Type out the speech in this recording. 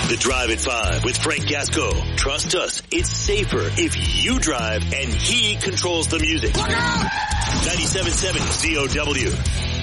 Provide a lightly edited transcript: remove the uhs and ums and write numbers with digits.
The Drive at 5 with Frank Gasco. Trust us, it's safer if you drive and he controls the music. 97.7 ZOW.